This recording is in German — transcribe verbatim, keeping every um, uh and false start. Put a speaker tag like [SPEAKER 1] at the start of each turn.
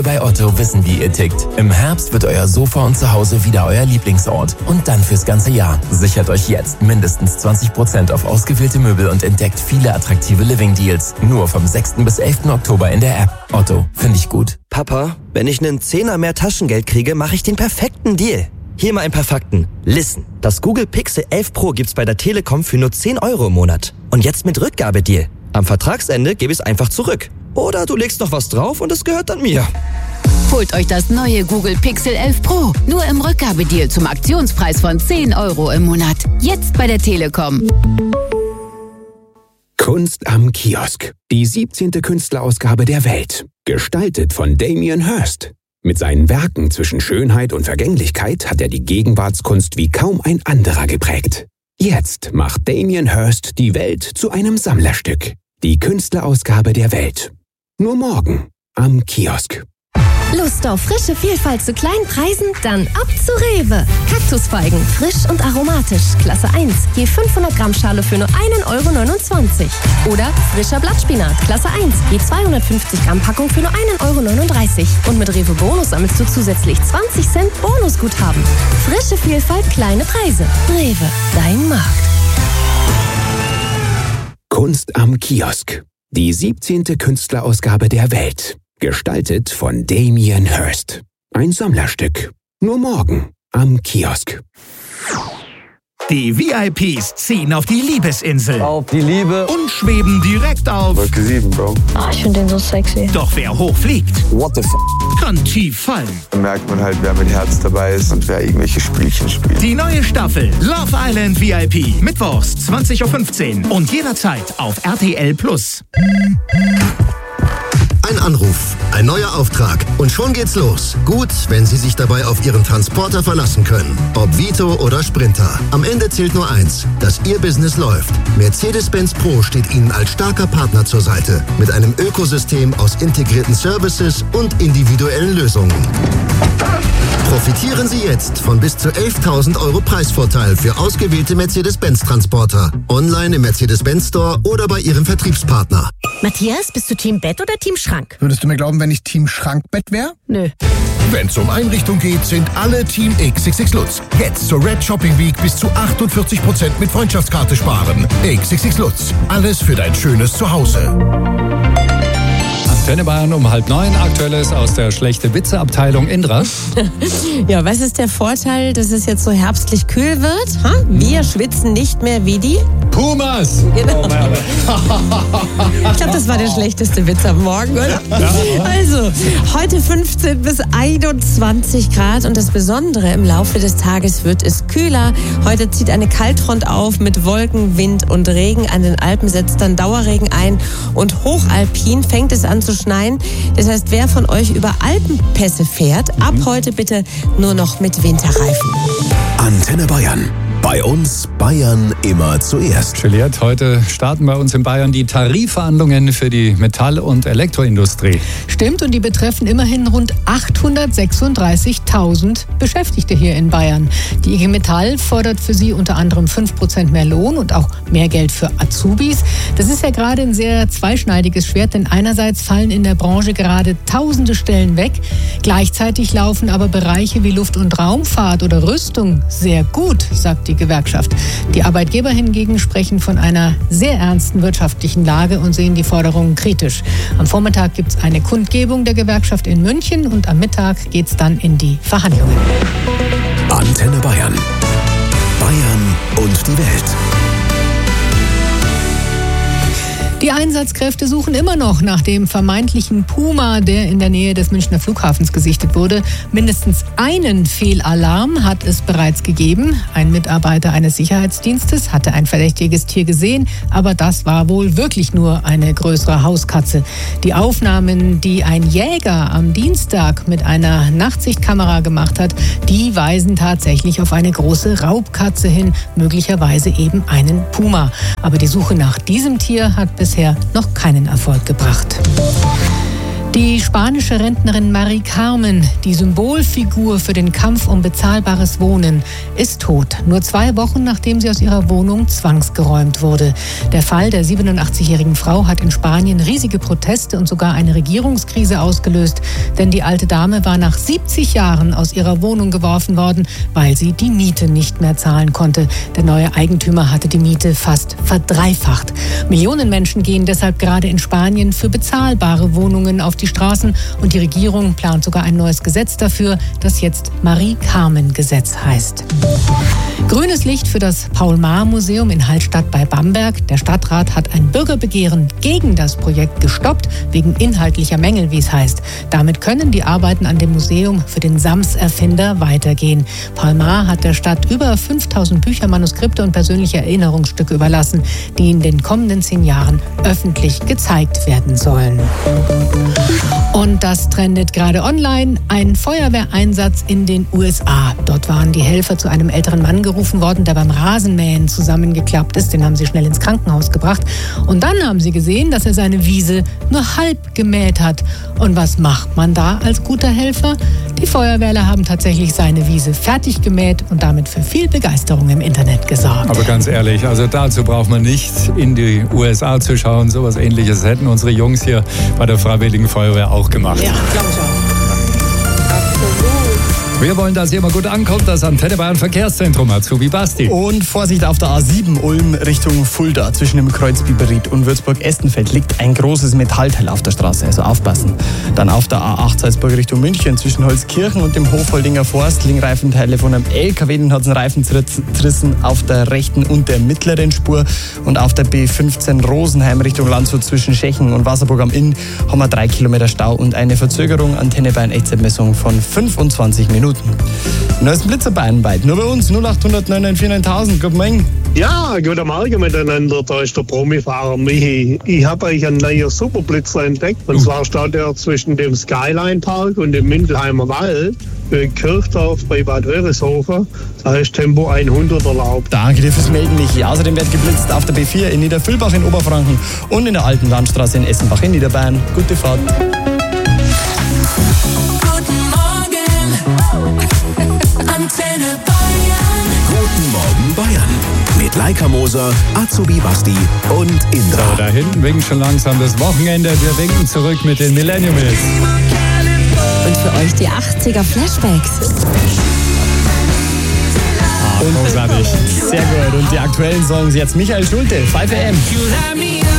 [SPEAKER 1] Bei Otto wissen, wie ihr tickt. Im Herbst wird euer Sofa und Zuhause wieder euer Lieblingsort. Und dann fürs ganze Jahr. Sichert euch jetzt mindestens zwanzig Prozent auf ausgewählte Möbel und entdeckt viele attraktive Living-Deals. Nur vom sechsten bis elften Oktober in der App. Otto, finde ich gut.
[SPEAKER 2] Papa, wenn ich einen Zehner mehr Taschengeld kriege, mache ich den perfekten Deal. Hier mal ein paar Fakten. Listen, das Google Pixel elf Pro gibt's bei der Telekom für nur zehn Euro im Monat. Und jetzt mit Rückgabedeal. Am Vertragsende gebe ich es einfach zurück. Oder du legst noch was drauf und es gehört dann mir.
[SPEAKER 3] Holt euch das neue Google Pixel elf Pro. Nur im Rückgabedeal zum Aktionspreis von zehn Euro im Monat. Jetzt bei der Telekom.
[SPEAKER 4] Kunst am Kiosk. Die siebzehnte Künstlerausgabe der Welt. Gestaltet von Damien Hirst. Mit seinen Werken zwischen Schönheit und Vergänglichkeit hat er die Gegenwartskunst wie kaum ein anderer geprägt. Jetzt macht Damien Hirst die Welt zu einem Sammlerstück. Die Künstlerausgabe der Welt. Nur morgen am Kiosk.
[SPEAKER 5] Lust auf frische Vielfalt zu kleinen Preisen? Dann ab zu Rewe. Kaktusfeigen, frisch und aromatisch, Klasse eins. Je fünfhundert Gramm Schale für nur ein Euro neunundzwanzig. Oder frischer Blattspinat, Klasse eins. Je zweihundertfünfzig Gramm Packung für nur ein Euro neununddreißig. Und mit Rewe Bonus sammelst du zusätzlich zwanzig Cent Bonusguthaben. Frische Vielfalt, kleine Preise. Rewe, dein Markt.
[SPEAKER 4] Kunst am Kiosk. Die siebzehnte Künstlerausgabe der Welt. Gestaltet von Damien Hirst. Ein Sammlerstück. Nur morgen am Kiosk.
[SPEAKER 6] Die V I Ps ziehen auf die Liebesinsel.
[SPEAKER 7] Auf die Liebe.
[SPEAKER 6] Und schweben direkt auf
[SPEAKER 7] Wolke sieben, Bro.
[SPEAKER 8] Ah, ich finde den so sexy.
[SPEAKER 6] Doch wer hoch fliegt,
[SPEAKER 7] What the f***?
[SPEAKER 6] kann tief fallen.
[SPEAKER 7] Da merkt man halt, wer mit Herz dabei ist und wer irgendwelche Spielchen spielt.
[SPEAKER 6] Die neue Staffel Love Island V I P. Mittwochs zwanzig Uhr fünfzehn und jederzeit auf R T L Plus.
[SPEAKER 9] Ein Anruf, ein neuer Auftrag und schon geht's los. Gut, wenn Sie sich dabei auf Ihren Transporter verlassen können. Ob Vito oder Sprinter. Am Ende zählt nur eins, dass Ihr Business läuft. Mercedes-Benz Pro steht Ihnen als starker Partner zur Seite. Mit einem Ökosystem aus integrierten Services und individuellen Lösungen. Profitieren Sie jetzt von bis zu elftausend Euro Preisvorteil für ausgewählte Mercedes-Benz-Transporter. Online im Mercedes-Benz Store oder bei Ihrem Vertriebspartner.
[SPEAKER 5] Matthias, bist du Team Bett oder Team Schrank?
[SPEAKER 10] Würdest du mir glauben, wenn ich Team Schrankbett wäre?
[SPEAKER 5] Nö.
[SPEAKER 10] Wenn es um Einrichtung geht, sind alle Team X X X Lutz. Jetzt zur Red Shopping Week bis zu achtundvierzig Prozent mit Freundschaftskarte sparen. X X X Lutz. Alles für dein schönes Zuhause.
[SPEAKER 11] Antenne Bayern um halb neun. Aktuelles aus der schlechte Witze-Abteilung. Indra.
[SPEAKER 12] Ja, was ist der Vorteil, dass es jetzt so herbstlich kühl wird? Ha? Wir schwitzen nicht mehr wie die
[SPEAKER 11] Pumas.
[SPEAKER 12] Genau. Ich glaube, das war der schlechteste Witz am Morgen, oder? Also, heute fünfzehn bis einundzwanzig Grad und das Besondere, im Laufe des Tages wird es kühler. Heute zieht eine Kaltfront auf mit Wolken, Wind und Regen. An den Alpen setzt dann Dauerregen ein und hochalpin fängt es an zu schneien. Das heißt, wer von euch über Alpenpässe fährt, ab heute bitte nur noch mit Winterreifen.
[SPEAKER 4] Antenne Bayern. Bei uns Bayern immer zuerst.
[SPEAKER 11] Juliette, heute starten bei uns in Bayern die Tarifverhandlungen für die Metall- und Elektroindustrie.
[SPEAKER 13] Stimmt, und die betreffen immerhin rund achthundertsechsunddreißigtausend Beschäftigte hier in Bayern. Die I G Metall fordert für sie unter anderem fünf Prozent mehr Lohn und auch mehr Geld für Azubis. Das ist ja gerade ein sehr zweischneidiges Schwert, denn einerseits fallen in der Branche gerade tausende Stellen weg. Gleichzeitig laufen aber Bereiche wie Luft- und Raumfahrt oder Rüstung sehr gut, sagt die Gewerkschaft. Die Arbeitgeber hingegen sprechen von einer sehr ernsten wirtschaftlichen Lage und sehen die Forderungen kritisch. Am Vormittag gibt es eine Kundgebung der Gewerkschaft in München und am Mittag geht es dann in die Verhandlungen.
[SPEAKER 4] Antenne Bayern. Bayern und die Welt.
[SPEAKER 13] Die Einsatzkräfte suchen immer noch nach dem vermeintlichen Puma, der in der Nähe des Münchner Flughafens gesichtet wurde. Mindestens einen Fehlalarm hat es bereits gegeben. Ein Mitarbeiter eines Sicherheitsdienstes hatte ein verdächtiges Tier gesehen, aber das war wohl wirklich nur eine größere Hauskatze. Die Aufnahmen, die ein Jäger am Dienstag mit einer Nachtsichtkamera gemacht hat, die weisen tatsächlich auf eine große Raubkatze hin, möglicherweise eben einen Puma. Aber die Suche nach diesem Tier hat bis bisher noch keinen Erfolg gebracht. Die spanische Rentnerin Mari Carmen, die Symbolfigur für den Kampf um bezahlbares Wohnen, ist tot. Nur zwei Wochen, nachdem sie aus ihrer Wohnung zwangsgeräumt wurde. Der Fall der siebenundachtzigjährigen Frau hat in Spanien riesige Proteste und sogar eine Regierungskrise ausgelöst. Denn die alte Dame war nach siebzig Jahren aus ihrer Wohnung geworfen worden, weil sie die Miete nicht mehr zahlen konnte. Der neue Eigentümer hatte die Miete fast verdreifacht. Millionen Menschen gehen deshalb gerade in Spanien für bezahlbare Wohnungen auf die Straßen und die Regierung plant sogar ein neues Gesetz dafür, das jetzt Mari-Carmen-Gesetz heißt. Grünes Licht für das Paul-Maar-Museum in Hallstatt bei Bamberg. Der Stadtrat hat ein Bürgerbegehren gegen das Projekt gestoppt, wegen inhaltlicher Mängel, wie es heißt. Damit können die Arbeiten an dem Museum für den Sams-Erfinder weitergehen. Paul Maar hat der Stadt über fünftausend Bücher, Manuskripte und persönliche Erinnerungsstücke überlassen, die in den kommenden zehn Jahren öffentlich gezeigt werden sollen. Und das trendet gerade online. Ein Feuerwehreinsatz in den U S A. Dort waren die Helfer zu einem älteren Mann gerufen worden, der beim Rasenmähen zusammengeklappt ist. Den haben sie schnell ins Krankenhaus gebracht. Und dann haben sie gesehen, dass er seine Wiese nur halb gemäht hat. Und was macht man da als guter Helfer? Die Feuerwehrler haben tatsächlich seine Wiese fertig gemäht und damit für viel Begeisterung im Internet gesorgt.
[SPEAKER 11] Aber ganz ehrlich, also dazu braucht man nicht in die U S A zu schauen. So was Ähnliches hätten unsere Jungs hier bei der Freiwilligen Feuerwehr auch gemacht.
[SPEAKER 12] Ja, glaube ich auch.
[SPEAKER 11] Wir wollen, dass ihr mal gut ankommt, das Antenne Bayern Verkehrszentrum. Azubi Basti.
[SPEAKER 8] Und Vorsicht auf der A sieben Ulm Richtung Fulda. Zwischen dem Kreuz Biberried und Würzburg-Estenfeld liegt ein großes Metallteil auf der Straße, also aufpassen. Dann auf der A acht Salzburg Richtung München zwischen Holzkirchen und dem Hofholdinger Forst liegen Reifenteile von einem L K W, den hat es einen Reifen zerrissen auf der rechten und der mittleren Spur. Und auf der B fünfzehn Rosenheim Richtung Landshut zwischen Schechen und Wasserburg am Inn haben wir drei Kilometer Stau und eine Verzögerung. Antenne Bayern Echtzeitmessung von fünfundzwanzig Minuten. Neuesten Blitzer Bayern weit. Nur bei uns null acht null null neun neun vier neuntausend. Guten Morgen.
[SPEAKER 14] Ja, guten Morgen miteinander. Da ist der Promifahrer Michi. Ich habe euch einen neuen Superblitzer entdeckt. Und uh. zwar steht er zwischen dem Skyline Park und dem Mindelheimer Wald in Kirchdorf bei Bad Wörishofen. Da ist Tempo hundert erlaubt.
[SPEAKER 8] Danke dir fürs Melden, Michi. Außerdem wird geblitzt auf der B vier in Niederfüllbach in Oberfranken und in der Alten Landstraße in Essenbach in Niederbayern. Gute Fahrt.
[SPEAKER 15] Antenne Bayern. Guten Morgen Bayern. Mit Laika Moser, Azubi Basti und Indra.
[SPEAKER 11] So, da hinten winkt schon langsam das Wochenende. Wir winken zurück mit den Millennium Hits.
[SPEAKER 12] Und für euch die achtziger Flashbacks.
[SPEAKER 11] Ah, großartig.
[SPEAKER 8] Sehr gut. Und die aktuellen Songs jetzt Michael Schulte, five a m.